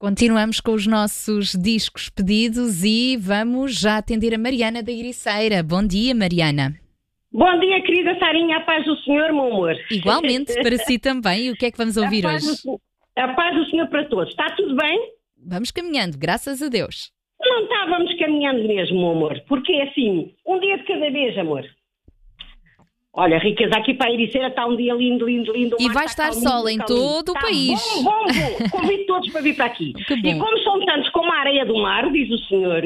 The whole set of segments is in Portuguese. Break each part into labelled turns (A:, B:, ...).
A: Continuamos com os nossos discos pedidos e vamos já atender a Mariana da Ericeira. Bom dia, Mariana.
B: Bom dia, querida Sarinha, a paz do Senhor, meu amor.
A: Igualmente, para si também. E o que é que vamos ouvir hoje?
B: A paz do Senhor para todos. Está tudo bem?
A: Vamos caminhando, graças a Deus.
B: Não estávamos caminhando mesmo, meu amor. Porque é assim, um dia de cada vez, amor. Olha, riqueza, aqui para a Ericeira está um dia lindo, lindo, lindo.
A: E vai estar sol em todo o país.
B: Bom. Convido todos para vir para aqui. E como são tantos como a areia do mar, diz o Senhor,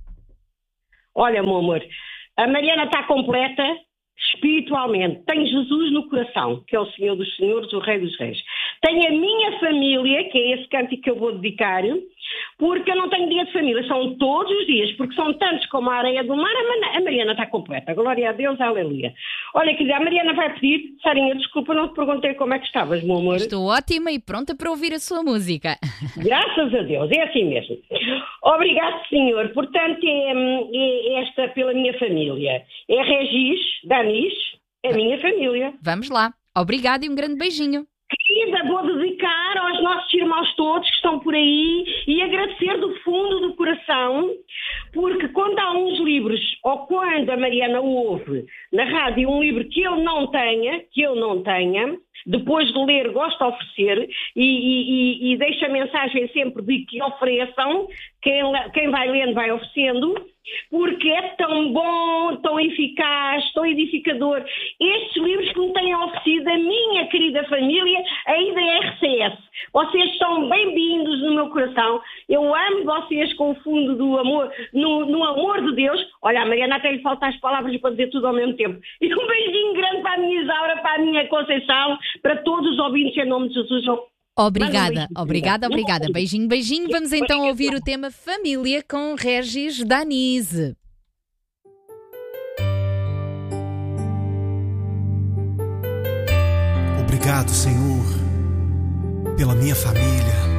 B: olha, meu amor, a Mariana está completa espiritualmente. Tem Jesus no coração, que é o Senhor dos Senhores, o Rei dos Reis. Tem a minha família, que é esse cântico que eu vou dedicar, porque eu não tenho dia de família, são todos os dias, porque são tantos como a areia do mar, a Mariana está completa. Glória a Deus, aleluia. Olha, querida, a Mariana vai pedir, Sarinha, desculpa, não te perguntei como é que estavas, meu amor.
A: Estou ótima e pronta para ouvir a sua música.
B: Graças a Deus, é assim mesmo. Obrigado, Senhor. Portanto, é esta pela minha família. É Regis, Danis, é a minha família.
A: Vamos lá. Obrigada e um grande beijinho.
B: Querida, vou dedicar aos nossos irmãos todos que estão por aí e agradecer do fundo do coração, porque quando há uns livros, ou quando a Mariana ouve na rádio um livro que eu não tenha, depois de ler gosto de oferecer e deixa a mensagem sempre de que ofereçam, quem vai lendo vai oferecendo, porque é tão bom, tão eficaz, tão edificador. Estes livros que me têm oferecido a minha querida família, aí da RCS. Vocês são bem-vindos no meu coração. Eu amo vocês com o fundo do amor, no amor de Deus. Olha, a Mariana até lhe faltam as palavras para dizer tudo ao mesmo tempo. E um beijinho grande para a minha Isaura, para a minha Conceição, para todos os ouvintes em nome de Jesus.
A: Obrigada. Beijinho. Vamos então ouvir o tema Família com Regis Danise.
C: Obrigado, Senhor, pela minha família.